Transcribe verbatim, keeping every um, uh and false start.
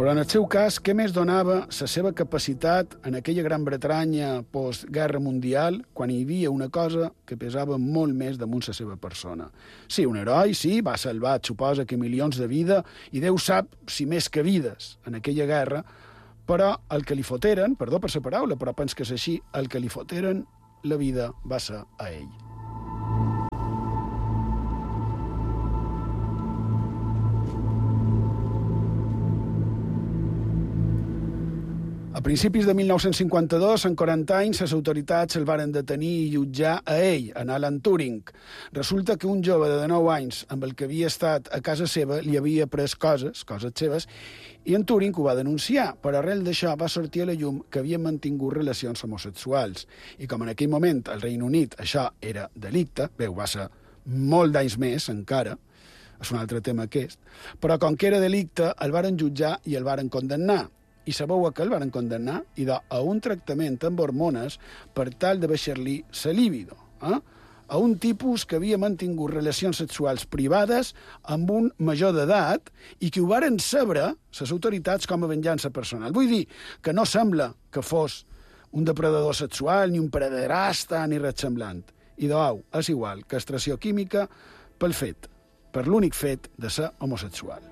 Però en el seu cas, què més donava la seva capacitat en aquella Gran Bretanya post-guerra mundial, quan hi havia una cosa que pesava molt més damunt la seva persona? Sí, un heroi, sí, va salvar, suposa que milions de vida, i Déu sap si més que vides en aquella guerra, però el que li foteren, perdó per la paraula, però pens que és així, el que li foteren la vida va ser a ell. A principis de mil nou-cents cinquanta-dos, en quaranta anys, les autoritats el varen detenir i jutjar a ell, en Alan Turing. Resulta que un jove de dinou anys, amb el que havia estat a casa seva, li havia pres coses, coses seves, i en Turing ho va denunciar, però arrel d'això va sortir a la llum que havia mantingut relacions homosexuals. I com en aquell moment al Regne Unit això era delicte, bé, ho va ser molt d'anys més encara, és un altre tema aquest, però com que era delicte, el varen jutjar i el varen condemnar. I sabeu a què el van condemnar? Idò, a un tractament amb hormones per tal de baixar-li la libido. Eh? A un tipus que havia mantingut relacions sexuals privades amb un major d'edat i que ho varen saber les autoritats com a venjança personal. Vull dir que no sembla que fos un depredador sexual, ni un pederasta, ni res semblant. Idò, au, és igual, castració química pel fet, per l'únic fet de ser homosexual.